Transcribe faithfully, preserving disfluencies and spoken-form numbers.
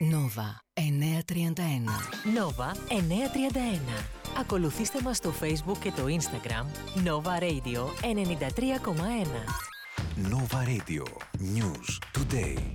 Νόβα εννιακόσια τριάντα ένα. Νόβα εννιακόσια τριάντα ένα. Ακολουθήστε μας στο Facebook και το Instagram Nova Radio ενενήντα τρία κόμμα ένα. Nova Radio News Today.